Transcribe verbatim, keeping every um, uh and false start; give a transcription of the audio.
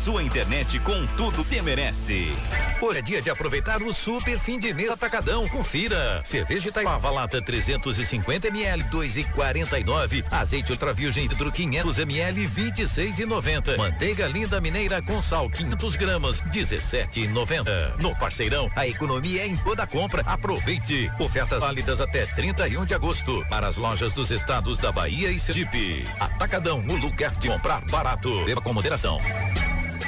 sua internet com tudo que você merece. Hoje é dia de aproveitar o super fim de mês Atacadão. Confira. Cerveja Itaipava lata trezentos e cinquenta mililitros, dois e quarenta e nove. Azeite ultra virgem vidro quinhentos mililitros, vinte e seis e noventa. Manteiga linda mineira com sal quinhentas gramas, dezessete e noventa. No Parceirão, a economia é em toda compra. Aproveite. Ofertas válidas até trinta e um de agosto para as lojas dos estados da Bahia e Sergipe. Atacadão, o lugar de comprar barato. Beba com moderação.